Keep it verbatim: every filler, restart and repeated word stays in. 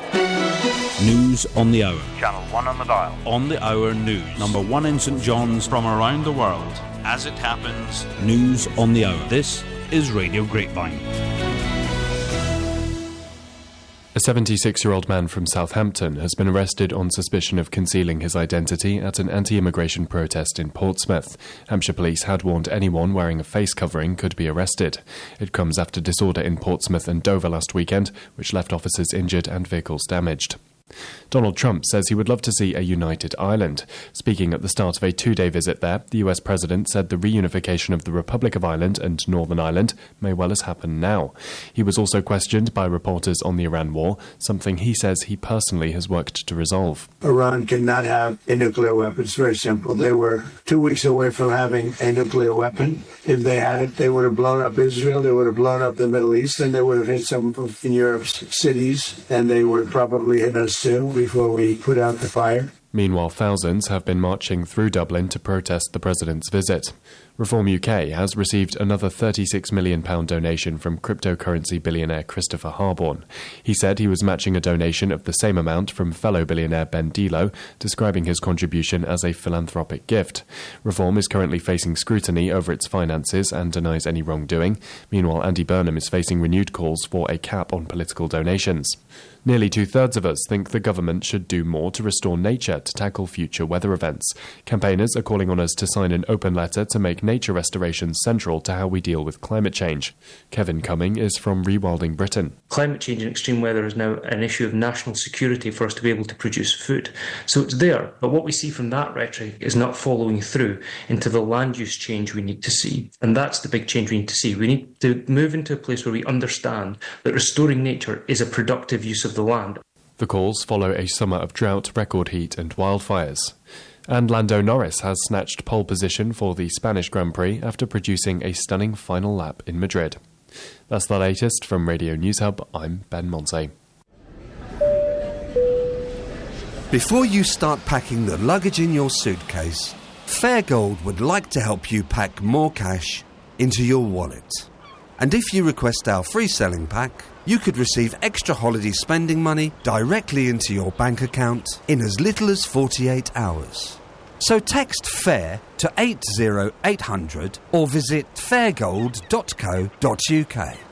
News on the hour. Channel one on the dial. On the hour news. Number one in St John's from around the world. As it happens. News on the hour. This is Radio Grapevine. A seventy-six-year-old man from Southampton has been arrested on suspicion of concealing his identity at an anti-immigration protest in Portsmouth. Hampshire Police had warned anyone wearing a face covering could be arrested. It comes after disorder in Portsmouth and Dover last weekend, which left officers injured and vehicles damaged. Donald Trump says he would love to see a united Ireland. Speaking at the start of a two-day visit there, the U S president said the reunification of the Republic of Ireland and Northern Ireland may well as happen now. He was also questioned by reporters on the Iran war, something he says he personally has worked to resolve. Iran cannot have a nuclear weapon. It's very simple. They were two weeks away from having a nuclear weapon. If they had it, they would have blown up Israel, they would have blown up the Middle East, and they would have hit some of Europe's cities, and they would probably hit us too before we put out the fire. Meanwhile, thousands have been marching through Dublin to protest the president's visit. Reform U K has received another thirty-six million pounds donation from cryptocurrency billionaire Christopher Harborne. He said he was matching a donation of the same amount from fellow billionaire Ben Delo, describing his contribution as a philanthropic gift. Reform is currently facing scrutiny over its finances and denies any wrongdoing. Meanwhile, Andy Burnham is facing renewed calls for a cap on political donations. Nearly two-thirds of us think the government should do more to restore nature to tackle future weather events. Campaigners are calling on us to sign an open letter to make nature restoration central to how we deal with climate change. Kevin Cumming is from Rewilding Britain. Climate change and extreme weather is now an issue of national security for us to be able to produce food. So it's there, but what we see from that rhetoric is not following through into the land use change we need to see. And that's the big change we need to see. We need to move into a place where we understand that restoring nature is a productive use of the land. The calls follow a summer of drought, record heat and wildfires. And Lando Norris has snatched pole position for the Spanish Grand Prix after producing a stunning final lap in Madrid. That's the latest from Radio News Hub. I'm Ben Monte. Before you start packing the luggage in your suitcase, Fairgold would like to help you pack more cash into your wallet. And if you request our free selling pack, you could receive extra holiday spending money directly into your bank account in as little as forty-eight hours. So text FAIR to eight zero eight hundred or visit fairgold dot co dot uk.